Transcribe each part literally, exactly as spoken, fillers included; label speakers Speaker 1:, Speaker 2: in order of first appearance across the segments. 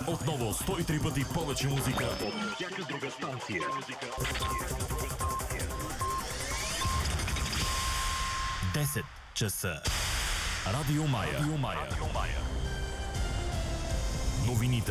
Speaker 1: Отново сто и три пъти повече музика от всяка друга станция. десет часа. Радио Мая. Радио Мая. Радио Мая. Новините.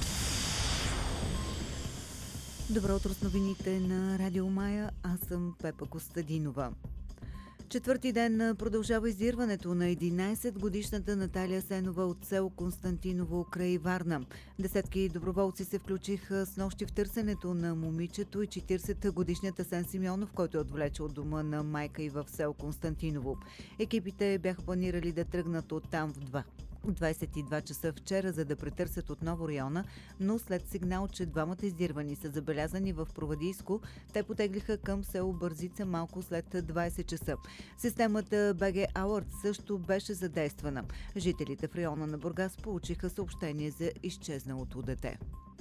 Speaker 2: Добро утро с новините на Радио Мая. Аз съм Пепа Костадинова. Четвърти ден продължава издирването на единайсетгодишната Наталия Сенова от село Константиново край Варна. Десетки доброволци се включиха с нощи в търсенето на момичето и четиридесетгодишният Асен Симеонов, който е отвлече от дома на майка и в село Константиново. Екипите бяха планирали да тръгнат оттам в два. двайсет и два часа вчера, за да претърсят отново района, но след сигнал, че двамата издирвани са забелязани в Провадийско, те потеглиха към село Бързица малко след двайсет часа. Системата би джи Alert също беше задействана. Жителите в района на Бургас получиха съобщение за изчезналото дете.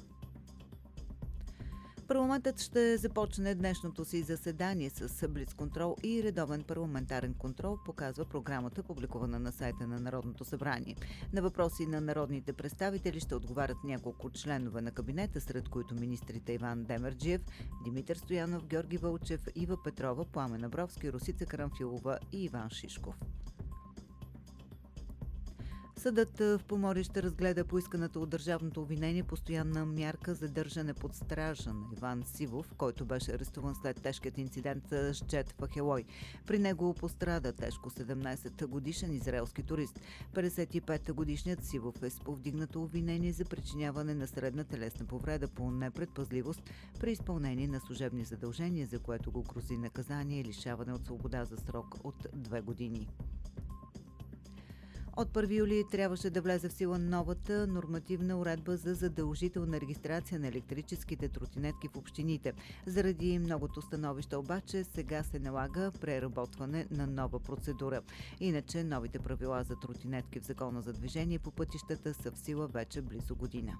Speaker 2: Парламентът ще започне днешното си заседание с блицконтрол и редовен парламентарен контрол, показва програмата, публикувана на сайта на Народното събрание. На въпроси на народните представители ще отговарят няколко членове на кабинета, сред които министрите Иван Демерджиев, Димитър Стоянов, Георги Вълчев, Ива Петрова, Пламен Абровски, Росица Карамфилова и Иван Шишков. Съдът в Поморие ще разгледа поисканата от държавното обвинение постоянна мярка за държане под стража на Иван Сивов, който беше арестуван след тежкият инцидент с джет в Ахелой. При него пострада тежко седемнайсетгодишен израелски турист. петдесетипетгодишният Сивов е с повдигнато обвинение за причиняване на средна телесна повреда по непредпазливост при изпълнение на служебни задължения, за което го грози наказание и лишаване от свобода за срок от две години. От първи юли трябваше да влезе в сила новата нормативна уредба за задължителна регистрация на електрическите тротинетки в общините. Заради многото становища обаче сега се налага преработване на нова процедура. Иначе новите правила за тротинетки в Закона за движение по пътищата са в сила вече близо година.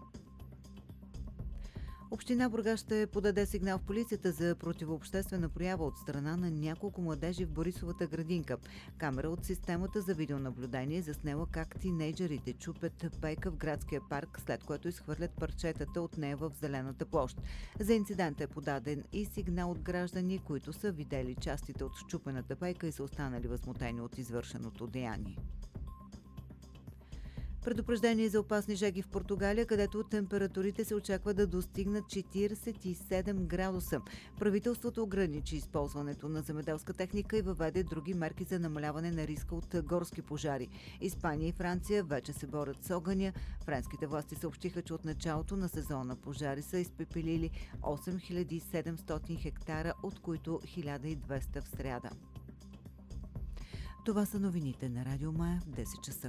Speaker 2: Община Бургас ще подаде сигнал в полицията за противообществена проява от страна на няколко младежи в Борисовата градинка. Камера от системата за видеонаблюдение заснела как тинейджърите чупят пейка в градския парк, след което изхвърлят парчетата от нея в зелената площ. За инцидента е подаден и сигнал от граждани, които са видели частите от счупената пейка и са останали възмутени от извършеното деяние. Предупреждение за опасни жеги в Португалия, където температурите се очаква да достигнат четирийсет и седем градуса. Правителството ограничи използването на земеделска техника и въведе други мерки за намаляване на риска от горски пожари. Испания и Франция вече се борят с огъня. Френските власти съобщиха, че от началото на сезона пожари са изпепелили осем хиляди и седемстотин хектара, от които хиляда и двеста в сряда. Това са новините на Радио Мая в десет часа.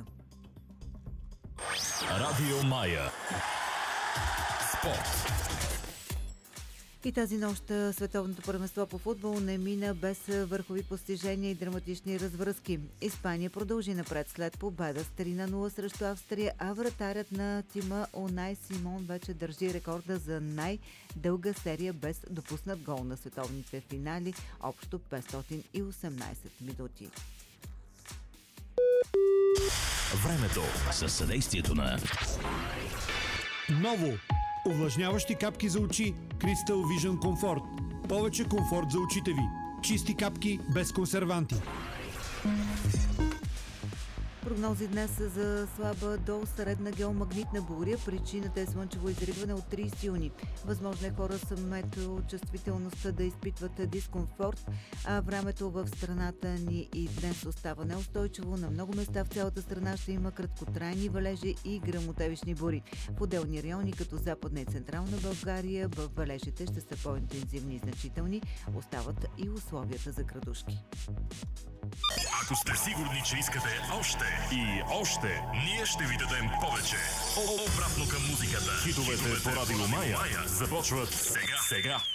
Speaker 1: Радио Мая. Спорт.
Speaker 2: И тази нощ световното първенство по футбол не мина без върхови постижения и драматични развръзки. Испания продължи напред след победа с три на нула срещу Австрия, а вратарят на тима Унай Симон вече държи рекорда за най-дълга серия без допуснат гол на световните финали, общо петстотин и осемнайсет минути.
Speaker 1: Времето със съдействието на
Speaker 3: Ново! Увлажняващи капки за очи Crystal Vision Comfort. Повече комфорт за очите ви. Чисти капки без консерванти.
Speaker 2: Прогнози днес за слаба до средна геомагнитна буря. Причината е слънчево изригване от трийсети юни. Възможно е хора с метеочувствителността да изпитват дискомфорт, а времето в страната ни и днес остава неустойчиво. На много места в цялата страна ще има краткотрайни валежи и гръмотевични бури. В отделни райони, като Западна и Централна България, в валежите ще са по-интензивни и значителни. Остават и условията за градушки.
Speaker 1: Ако сте сигурни, че искате още и още, ние ще ви дадем повече. Обратно към музиката. Хитовете по Радио Мая започват сега. сега.